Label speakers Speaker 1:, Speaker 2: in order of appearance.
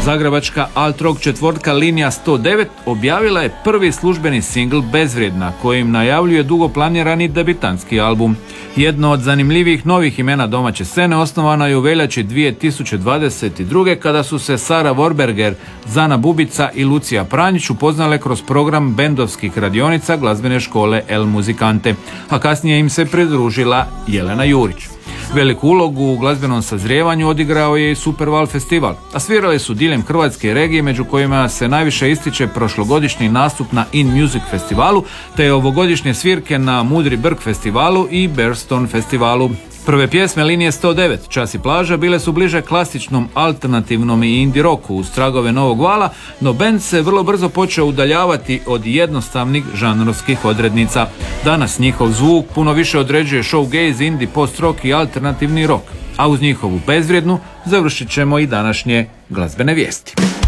Speaker 1: Zagrebačka alt-rock četvorka Linija 109 objavila je prvi službeni singl Bezvrijedna, kojim najavljuje dugo planirani debitanski album. Jedno od zanimljivih novih imena domaće scene osnovano je u veljači 2022. kada su se Sara Vorberger, Zana Bubica i Lucija Pranjić upoznale kroz program bendovskih radionica glazbene škole El Muzikante, a kasnije im se pridružila Jelena Jurić. Veliku ulogu u glazbenom sazrijevanju odigrao je i Superval festival, a svirali su diljem Hrvatske regije, među kojima se najviše ističe prošlogodišnji nastup na In Music festivalu, te ovogodišnje svirke na Mudri Brk festivalu i Bearston festivalu. Prve pjesme Linije 109, Čas i plaža, bile su bliže klasičnom, alternativnom i indie rocku uz tragove novog vala, no bend se vrlo brzo počeo udaljavati od jednostavnih žanrovskih odrednica. Danas njihov zvuk puno više određuje showgaze, indie, post-rock i alternativni rock, a uz njihovu Bezvrijednu završit ćemo i današnje glazbene vijesti.